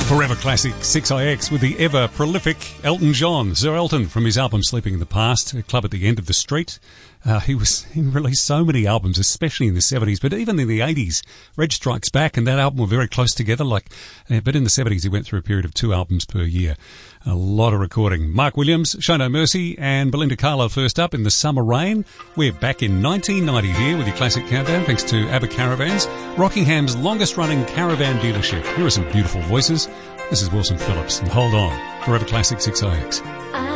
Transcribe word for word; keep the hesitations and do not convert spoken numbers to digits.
Forever Classic six I X with the ever prolific Elton John. Sir Elton from his album Sleeping in the Past, a club at the end of the street. Uh, he was he released so many albums, especially in the seventies, but even in the eighties. Reg Strikes Back and that album were very close together. Like, uh, but in the seventies, he went through a period of two albums per year. A lot of recording. Mark Williams, Show No Mercy, and Belinda Carlisle first up in The Summer Rain. We're back in nineteen ninety here with your classic countdown, thanks to ABBA Caravans, Rockingham's longest-running caravan dealership. Here are some beautiful voices. This is Wilson Phillips, and hold on, Forever Classic six I X. I